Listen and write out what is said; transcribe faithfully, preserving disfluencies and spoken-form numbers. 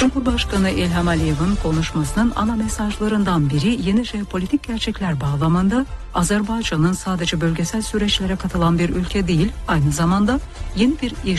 Cumhurbaşkanı İlham Aliyev'in konuşmasının ana mesajlarından biri yeni jeopolitik gerçekler bağlamında Azerbaycan'ın sadece bölgesel süreçlere katılan bir ülke değil, aynı zamanda yeni bir iş